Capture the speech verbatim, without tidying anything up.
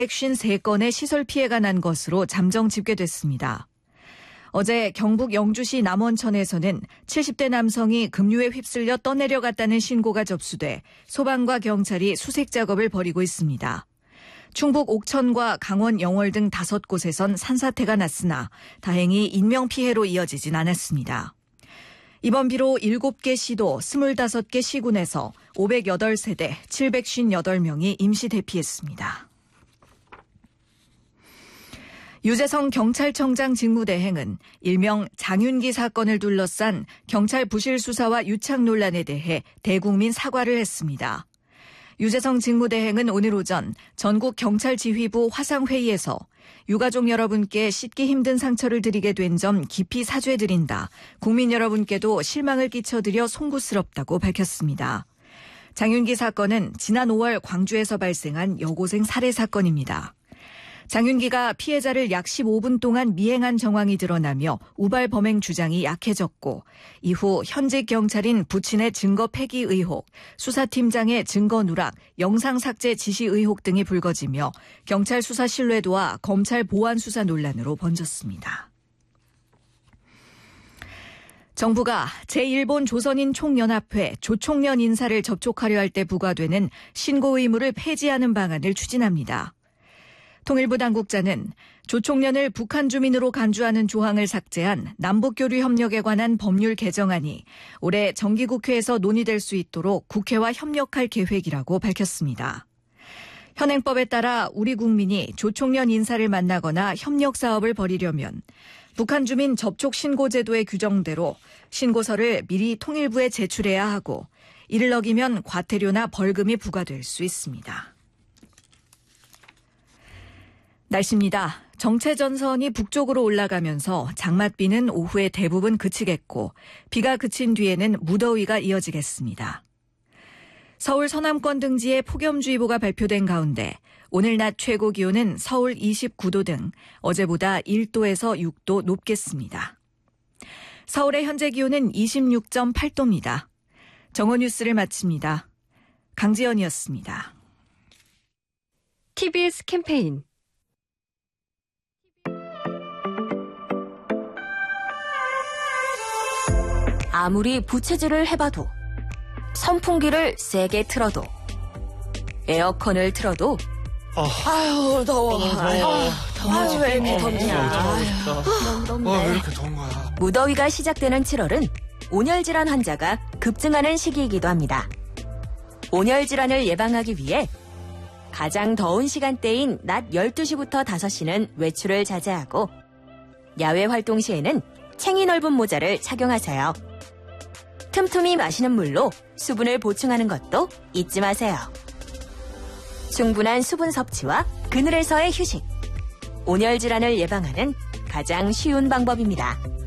백오십삼 건의 시설 피해가 난 것으로 잠정 집계됐습니다. 어제 경북 영주시 남원천에서는 칠십 대 남성이 급류에 휩쓸려 떠내려갔다는 신고가 접수돼 소방과 경찰이 수색 작업을 벌이고 있습니다. 충북 옥천과 강원 영월 등 다섯 곳에선 산사태가 났으나 다행히 인명피해로 이어지진 않았습니다. 이번 비로 일곱 개 시도 스물다섯 개 시군에서 오백팔 세대 칠백오십팔 명이 임시 대피했습니다. 유재성 경찰청장 직무대행은 일명 장윤기 사건을 둘러싼 경찰 부실 수사와 유착 논란에 대해 대국민 사과를 했습니다. 유재성 직무대행은 오늘 오전 전국 경찰지휘부 화상회의에서 유가족 여러분께 씻기 힘든 상처를 드리게 된 점 깊이 사죄드린다. 국민 여러분께도 실망을 끼쳐드려 송구스럽다고 밝혔습니다. 장윤기 사건은 지난 오월 광주에서 발생한 여고생 살해 사건입니다. 장윤기가 피해자를 약 십오 분 동안 미행한 정황이 드러나며 우발 범행 주장이 약해졌고 이후 현직 경찰인 부친의 증거 폐기 의혹, 수사팀장의 증거 누락, 영상 삭제 지시 의혹 등이 불거지며 경찰 수사 신뢰도와 검찰 보안 수사 논란으로 번졌습니다. 정부가 제일본 조선인 총연합회 조총련 인사를 접촉하려 할 때 부과되는 신고 의무를 폐지하는 방안을 추진합니다. 통일부 당국자는 조총련을 북한 주민으로 간주하는 조항을 삭제한 남북교류 협력에 관한 법률 개정안이 올해 정기국회에서 논의될 수 있도록 국회와 협력할 계획이라고 밝혔습니다. 현행법에 따라 우리 국민이 조총련 인사를 만나거나 협력 사업을 벌이려면 북한 주민 접촉 신고 제도의 규정대로 신고서를 미리 통일부에 제출해야 하고 이를 어기면 과태료나 벌금이 부과될 수 있습니다. 날씨입니다. 정체전선이 북쪽으로 올라가면서 장맛비는 오후에 대부분 그치겠고 비가 그친 뒤에는 무더위가 이어지겠습니다. 서울 서남권 등지에 폭염주의보가 발표된 가운데 오늘 낮 최고 기온은 서울 이십구 도 등 어제보다 일 도에서 육 도 높겠습니다. 서울의 현재 기온은 이십육 점 팔 도입니다. 정오뉴스를 마칩니다. 강지연이었습니다. 티비에스 캠페인 아무리 부채질을 해봐도 선풍기를 세게 틀어도 에어컨을 틀어도 어. 아유 더워. 아유 더워. 아유 왜 이렇게 덥냐. 너무 덥네. 아, 왜 이렇게 더운 거야. 무더위가 시작되는 칠월은 온열 질환 환자가 급증하는 시기이기도 합니다. 온열 질환을 예방하기 위해 가장 더운 시간대인 낮 열두 시부터 다섯 시는 외출을 자제하고 야외 활동 시에는 챙이 넓은 모자를 착용하세요. 틈틈이 마시는 물로 수분을 보충하는 것도 잊지 마세요. 충분한 수분 섭취와 그늘에서의 휴식. 온열 질환을 예방하는 가장 쉬운 방법입니다.